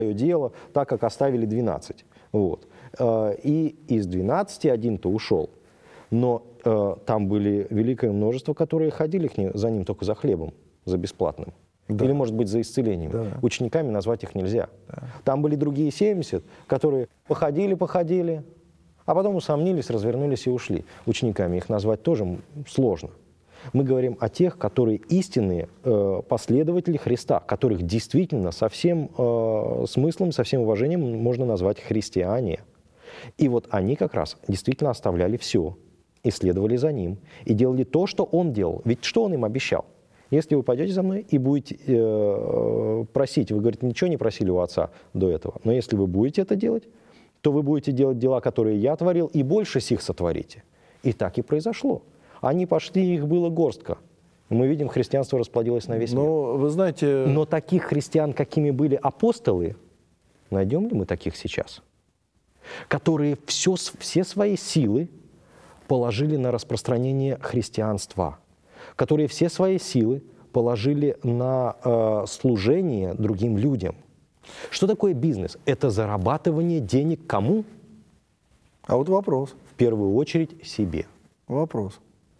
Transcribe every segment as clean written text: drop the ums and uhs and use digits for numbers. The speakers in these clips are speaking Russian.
дело, так как оставили 12. Вот. И из 12 один-то ушел. Но там были великое множество, которые ходили за ним только за хлебом, за бесплатным. Да. Или, может быть, за исцелением. Да. Учениками назвать их нельзя. Да. Там были другие 70, которые походили, а потом усомнились, развернулись и ушли. Учениками их назвать тоже сложно. Мы говорим о тех, которые истинные последователи Христа, которых действительно со всем смыслом, со всем уважением можно назвать христиане. И вот они как раз действительно оставляли все, и следовали за ним, и делали то, что он делал. Ведь что он им обещал? Если вы пойдете за мной и будете просить, вы говорите, ничего не просили у отца до этого, но если вы будете это делать, то вы будете делать дела, которые я творил, и больше сих сотворите. И так и произошло. Они пошли, их было горстка. Мы видим, христианство расплодилось на весь мир. Вы знаете... Но таких христиан, какими были апостолы, найдем ли мы таких сейчас? Которые все свои силы положили на распространение христианства, которые все свои силы положили на служение другим людям. Что такое бизнес? Это зарабатывание денег кому? А вот вопрос. В первую очередь себе. Вопрос.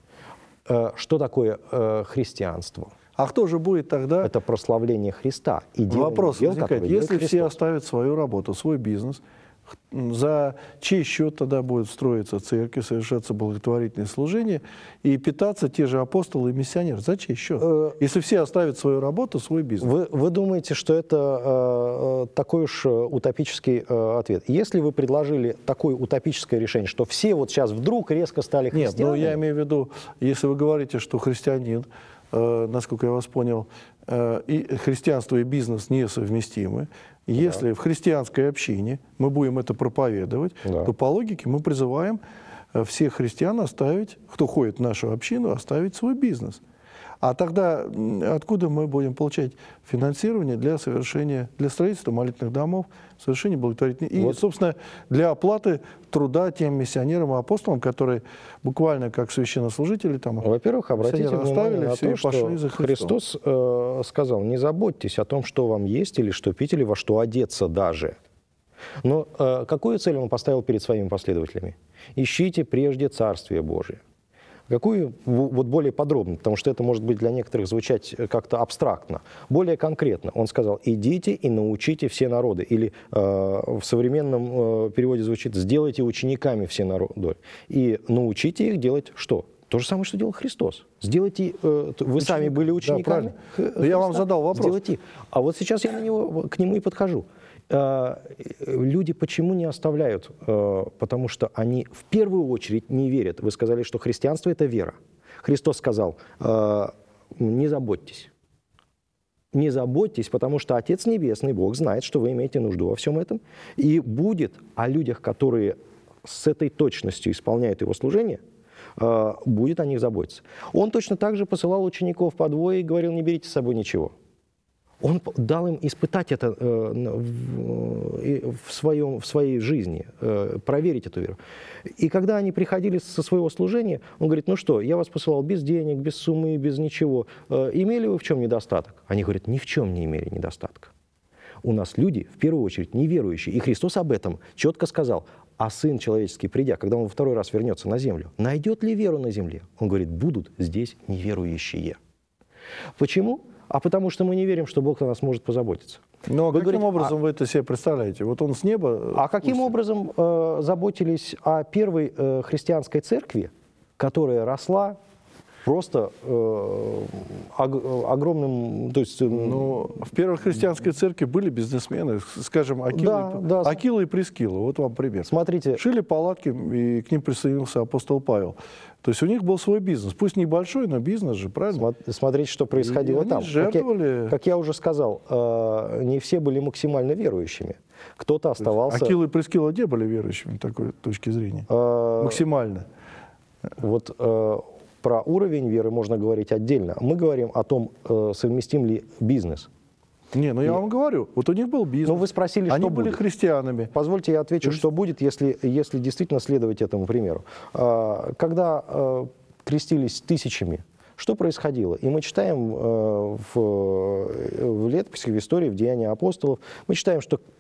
Что такое христианство? А кто же будет тогда? Это прославление Христа. И вопрос возникает, если все оставят свою работу, свой бизнес, за чей счет тогда будет строиться церковь, совершаться благотворительное служение и питаться те же апостолы и миссионеры? За чей счет? Если все оставят свою работу, свой бизнес. Вы думаете, что это такой уж утопический ответ? Если вы предложили такое утопическое решение, что все вот сейчас вдруг резко стали христианами... Нет, я имею в виду, если вы говорите, что христианин, насколько я вас понял, и христианство и бизнес несовместимы. Если в христианской общине мы будем это проповедовать, то по логике мы призываем всех христиан оставить, кто ходит в нашу общину, оставить свой бизнес. А тогда откуда мы будем получать финансирование для строительства молитвенных домов, совершения благотворительных и, собственно, для оплаты труда тем миссионерам и апостолам, которые буквально как священнослужители там. Во-первых, обратите внимание на то, что Христос сказал: не заботьтесь о том, что вам есть или что пить, или во что одеться даже. Но какую цель он поставил перед своими последователями? Ищите прежде Царствие Божие. Какую, вот более подробно, потому что это может быть для некоторых звучать как-то абстрактно. Более конкретно он сказал: идите и научите все народы. Или в современном переводе звучит: сделайте учениками все народы. И научите их делать что? То же самое, что делал Христос. Сделайте, вы сами были учениками. Да, я вам задал вопрос. Сделайте. А вот сейчас я к нему и подхожу. Люди почему не оставляют? Потому что они в первую очередь не верят. Вы сказали, что христианство – это вера. Христос сказал: не заботьтесь. Не заботьтесь, потому что Отец Небесный, Бог, знает, что вы имеете нужду во всем этом. И будет о людях, которые с этой точностью исполняют Его служение, будет о них заботиться. Он точно так же посылал учеников по двое и говорил: не берите с собой ничего. Он дал им испытать это в своей жизни, проверить эту веру. И когда они приходили со своего служения, он говорит: ну что, я вас посылал без денег, без суммы, без ничего. Имели вы в чем недостаток? Они говорят: ни в чем не имели недостатка. У нас люди, в первую очередь, неверующие. И Христос об этом четко сказал: а Сын Человеческий, придя, когда Он во второй раз вернется на землю, найдет ли веру на земле? Он говорит: будут здесь неверующие. Почему? А потому что мы не верим, что Бог о нас может позаботиться. Но каким образом вы это себе представляете? Вот Он с неба... А каким образом заботились о первой христианской церкви, которая росла просто огромным... То есть, в первой христианской церкви были бизнесмены, скажем, Акила и Прискила. Вот вам пример. Смотрите. Шили палатки, и к ним присоединился апостол Павел. То есть у них был свой бизнес. Пусть небольшой, но бизнес же, правильно? Смотрите, что происходило там. Жертвовали... Как я уже сказал, не все были максимально верующими. Кто-то оставался... Акила и Прискила не были верующими, такой точки зрения? Максимально. Вот про уровень веры можно говорить отдельно. Мы говорим о том, совместим ли бизнес. Не, я вам говорю, вот у них был бизнес. Но вы спросили, что они будет. Были христианами. Позвольте, я отвечу, что будет, если действительно следовать этому примеру. Когда крестились тысячами, Что происходило? И мы читаем в летописях, в истории, в Деяниях апостолов, мы читаем, что